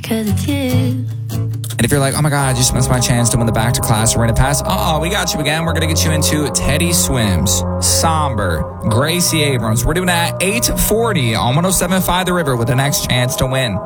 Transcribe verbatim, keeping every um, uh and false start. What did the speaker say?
cause it's you. And if you're like, oh my God, I just missed my chance to win the Back to Class Arena Pass, uh-oh, we got you again. We're going to get you into Teddy Swims, Somber, Gracie Abrams. We're doing that at eight forty on one oh seven point five The River with the next chance to win.